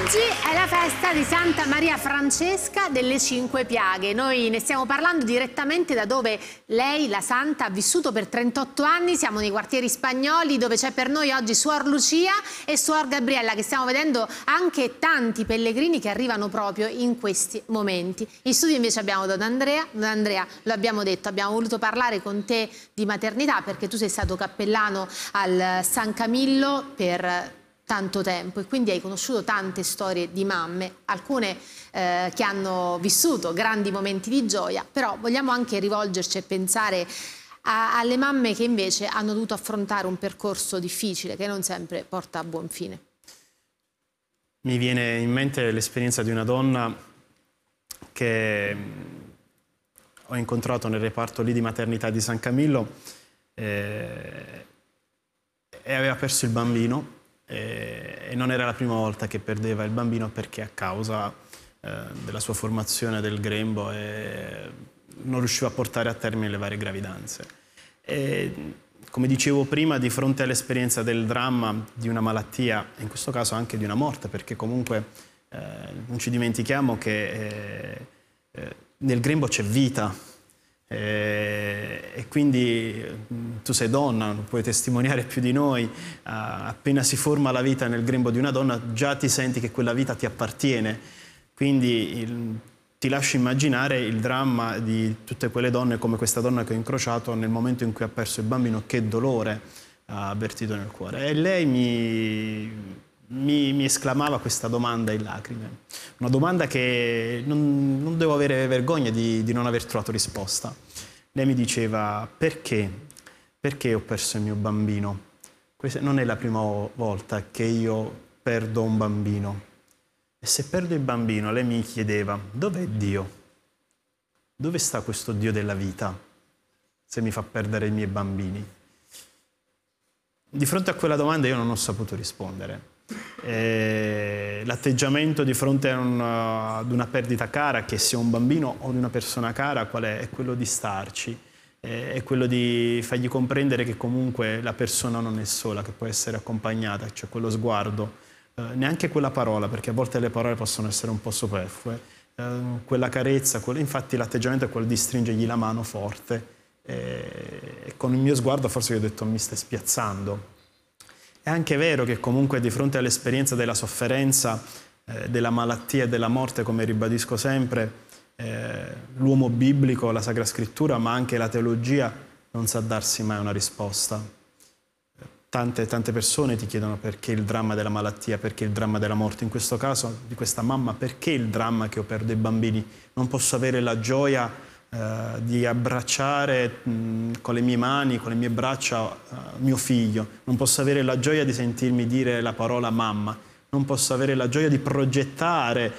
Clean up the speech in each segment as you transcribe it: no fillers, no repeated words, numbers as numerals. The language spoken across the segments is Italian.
Oggi è la festa di Santa Maria Francesca delle Cinque Piaghe. Noi ne stiamo parlando direttamente da dove lei, la Santa, ha vissuto per 38 anni. Siamo nei quartieri spagnoli, dove c'è per noi oggi Suor Lucia e Suor Gabriella, che stiamo vedendo anche tanti pellegrini che arrivano proprio in questi momenti. In studio invece abbiamo Don Andrea. Don Andrea, lo abbiamo detto, abbiamo voluto parlare con te di maternità perché tu sei stato cappellano al San Camillo per tanto tempo e quindi hai conosciuto tante storie di mamme, alcune che hanno vissuto grandi momenti di gioia, però vogliamo anche rivolgerci e pensare alle mamme che invece hanno dovuto affrontare un percorso difficile che non sempre porta a buon fine. Mi viene in mente l'esperienza di una donna che ho incontrato nel reparto lì di maternità di San Camillo e aveva perso il bambino. E non era la prima volta che perdeva il bambino perché a causa della sua formazione del grembo non riusciva a portare a termine le varie gravidanze. E, come dicevo prima, di fronte all'esperienza del dramma di una malattia, in questo caso anche di una morte, perché comunque non ci dimentichiamo che nel grembo c'è vita. E quindi tu sei donna, puoi testimoniare più di noi, appena si forma la vita nel grembo di una donna già ti senti che quella vita ti appartiene, quindi ti lascio immaginare il dramma di tutte quelle donne come questa donna che ho incrociato nel momento in cui ha perso il bambino, che dolore ha avvertito nel cuore. E lei mi esclamava questa domanda in lacrime, una domanda che non devo avere vergogna di non aver trovato risposta. Lei mi diceva: perché ho perso il mio bambino? Questa non è la prima volta che io perdo un bambino. E se perdo il bambino, lei mi chiedeva: dov'è Dio? Dove sta questo Dio della vita se mi fa perdere i miei bambini? Di fronte a quella domanda io non ho saputo rispondere. L'atteggiamento di fronte ad una perdita cara, che sia un bambino o di una persona cara, qual è? È quello di starci, è quello di fargli comprendere che comunque la persona non è sola, che può essere accompagnata, c'è quello sguardo, neanche quella parola, perché a volte le parole possono essere un po' superflue, quella carezza, infatti l'atteggiamento è quello di stringergli la mano forte e con il mio sguardo forse gli ho detto: mi stai spiazzando. È anche vero che comunque di fronte all'esperienza della sofferenza, della malattia e della morte, come ribadisco sempre, l'uomo biblico, la Sacra Scrittura, ma anche la teologia non sa darsi mai una risposta. Tante persone ti chiedono perché il dramma della malattia, perché il dramma della morte. In questo caso di questa mamma: perché il dramma che io perdo i bambini? Non posso avere la gioia di abbracciare con le mie mani, con le mie braccia mio figlio, non posso avere la gioia di sentirmi dire la parola mamma, non posso avere la gioia di progettare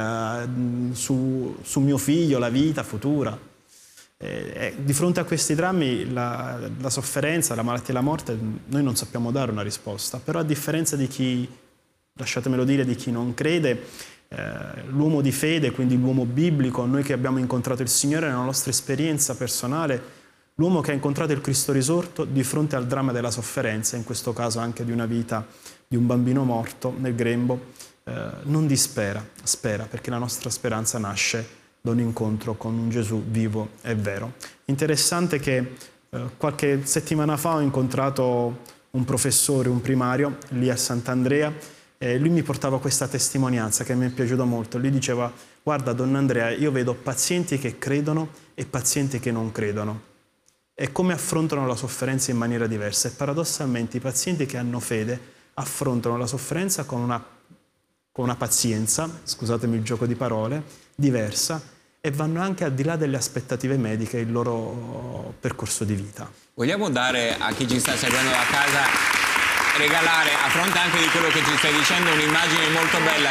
su mio figlio la vita futura. Di fronte a questi drammi, la sofferenza, la malattia e la morte, noi non sappiamo dare una risposta, però a differenza di chi, lasciatemelo dire, di chi non crede, l'uomo di fede, quindi l'uomo biblico, noi che abbiamo incontrato il Signore nella nostra esperienza personale, l'uomo che ha incontrato il Cristo risorto, di fronte al dramma della sofferenza, in questo caso anche di una vita di un bambino morto nel grembo, non dispera, spera, perché la nostra speranza nasce da un incontro con un Gesù vivo e vero. Interessante che qualche settimana fa ho incontrato un professore, un primario, lì a Sant'Andrea. Lui mi portava questa testimonianza che mi è piaciuta molto. Lui diceva: guarda Don Andrea, io vedo pazienti che credono e pazienti che non credono e come affrontano la sofferenza in maniera diversa, e paradossalmente i pazienti che hanno fede affrontano la sofferenza con una pazienza, scusatemi il gioco di parole, diversa, e vanno anche al di là delle aspettative mediche il loro percorso di vita. Vogliamo dare a chi ci sta seguendo da casa, regalare, a fronte anche di quello che ci stai dicendo, un'immagine molto bella